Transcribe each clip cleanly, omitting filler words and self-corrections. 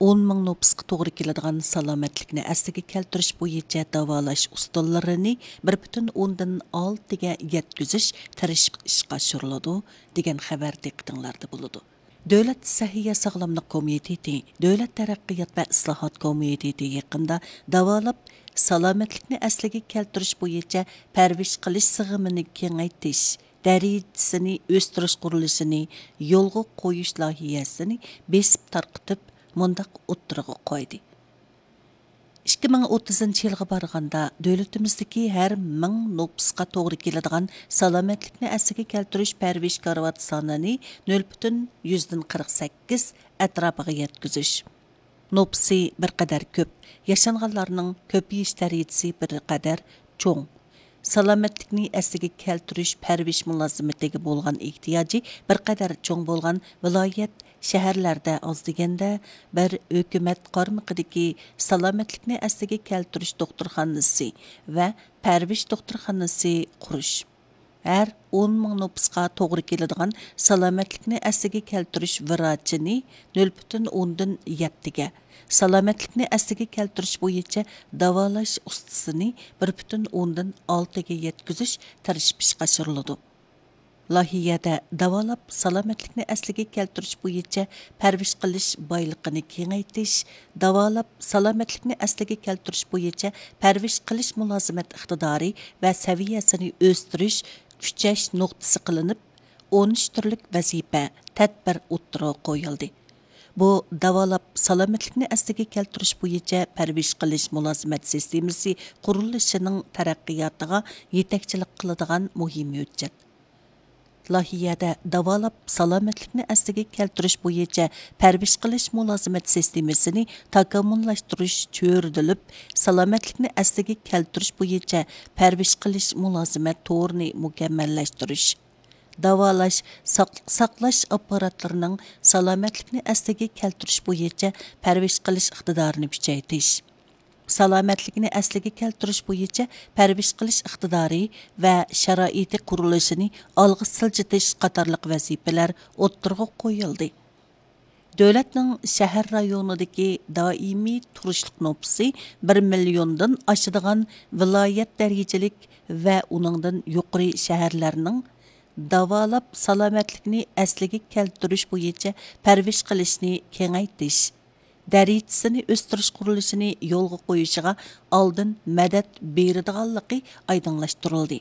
10 ming nopusqa to'g'ri keladigan salomatlikni asliga keltirish bo'yicha davolash usullarini 1,6 ga yetkazish tirishib ishga oshiriladi degan xabar diqqatinglarda bo'ladi. Davlat Sahiya Sog'lomlik Komiteti, Davlat taraqqiyot va islohot komiteti yaqinda davolab salomatlikni asliga keltirish bo'yicha parvish qilish sig'imini kengaytirish, darajasini o'stirish qurilishini yo'lga qo'yish loyihasini besib tarqitib mundaq o'ttiriga qo'ydi. 2030 yilga borganda davlatimizdagi har 1000 nopusqa to'g'ri keladigan salomatlikni asliga keltirish parvish karvat sonini 0,48 atrofiga yetkazish. Nopusi bir qadar ko'p, yashanganlarning ko'payish darajasi bir qadar cho'ng. Salomatlikni asliga keltirish parvish mulozimatiga bo'lgan ehtiyoji bir qadar cho'ng bo'lgan viloyat shaharlarda oz deganda bir hukumat qarmog'idagi salomatlikni asliga keltirish doktorxonasi va parvish doktorxonasi qurish. Her 10 ming nopusqa to'g'ri keladigan salomatlikni asliga keltirish vrachini 0,7 ga, salomatlikni asliga keltirish bo'yicha davolash ustasini 1,6 ga yetkazish tirishib ishga oshiriladi. Loyihada davolab salomatlikni asliga keltirish bo'yicha parvish qilish boyligini kengaytirish, davolab salomatlikni asliga keltirish bo'yicha parvish qilish mulozimat iqtidori va saviyasini o'stirish kuchash nuqtasi qilinib, 13 turlik vazifa, tadbir o'ttiriga qo'yildi. Bu davolab salomatlikni asliga keltirish bo'yicha parvish qilish mulozimat sistemasi qurilishining taraqqiyotiga yetakchilik qiladigan muhim hujjat. Loyihada davolab salomatlikni asliga keltirish bo'yicha parvish qilish mulozimat sistemasini takomillashtirish cho'rdilib, salomatlikni asliga keltirish bo'yicha parvish qilish mulozimat to'rini mukammallashtirish, davolash, saqlash apparatlarining salomatlikni asliga keltirish bo'yicha parvish qilish iqtidorini kuchaytirish, salomatlikni asliga keltirish bo'yicha parvish qilish iqtidori va sharoiti qurilishini olg'a siljitish qatorliq vazifalar o'ttirg'a qo'yildi. Davlatning shahar rayonidagi doimiy turishlik nopusi 1 milliondan oshadigan viloyat darajalik va uningdan yuqori shaharlarning davolab salomatlikni asliga keltirish bo'yicha parvish qilishni kengaytirish, darajasini o'stirish qurilishini yo'lga qo'yishiga oldin madad beradiganligi oydinlashtirildi.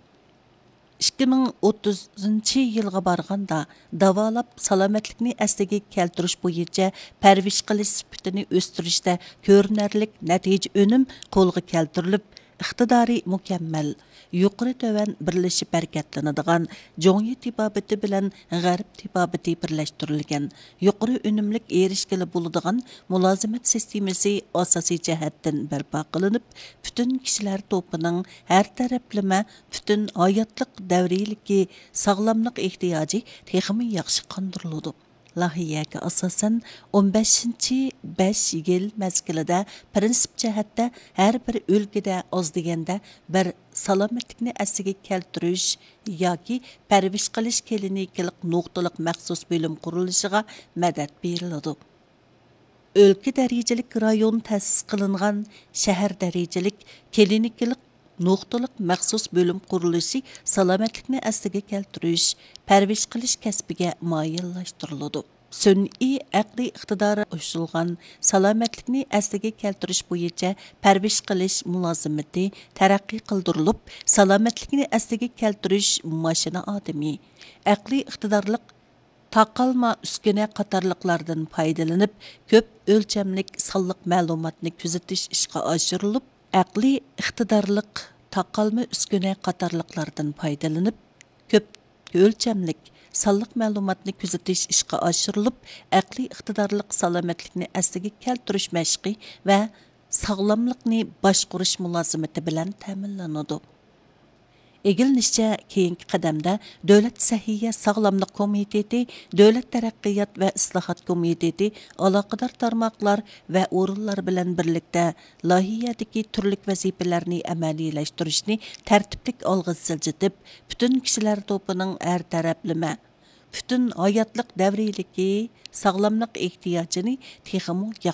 2030 yilga borganda davolab salomatlikni asliga keltirish bo'yicha parvish qilish sifatini o'stirishda ko'rinarli natija unum qo'lga keltirilib, iqtidori mukammal, yuqori tovan birlashib harakatlanadigan jongi tibobati bilan g'arb tibobati birlashtirilgan, yuqori unumlik erishgili bo'ladigan mulozimat sistemasi asosiy jihatdan barpo qilinib, butun kishilar to'pining har taraflama butun hayotlik davriylikki sog'lomlik ehtiyoji texmi yaxshi qondiriladi. Loyihaga asosan 15 yil mezgilida prinsip jihatda har bir o'lkada oz deganda bir salomatlikni asliga keltirish yoki parvish qilish klinikalik nuqtaliq maxsus bo'lim qurilishiga madad beriladi. O'lka darajalik rayon ta'sis qilingan shahar darajalik klinikalik nuqtaliq maxsus bo'lim qurilishi salomatlikni asliga keltirish, parvish qilish kasbiga moyillashtiriladi. Sun'iy aqliy iqtidori qo'shilgan salomatlikni asliga keltirish bo'yicha parvish qilish mulozimati taraqqiy qildirilib, salomatlikni asliga keltirish mashina odami, aqliy iqtidorliq taqalma uskuna qatorliqlardan foydalanib, ko'p o'lchamlik sonliq ma'lumotni kuzatish ishga oshirilib, aqliy iqtidorliq taqalma uskuna qatorliqlardan foydalanib, ko'p o'lchamlik sonliq ma'lumotni kuzatish ishga oshirilib, aqliy iqtidorliq salomatlikni asliga keltirish mashqi va sog'lomlikni boshqarish mulozimati bilan ta'minlanadi. Egilinishcha, keyingi qadamda Davlat Sahiya Sog'lomlik Komiteti, Davlat taraqqiyot va islohot komiteti aloqador tarmoqlar va o'rinlar bilan birlikda loyihadagi turli vazifalarni amaliyalashtirishni tartiblik olg'a siljitib, butun kishilar to'pining har taraflama butun hayotlik davriyligi sog'lomlik ehtiyojini texmo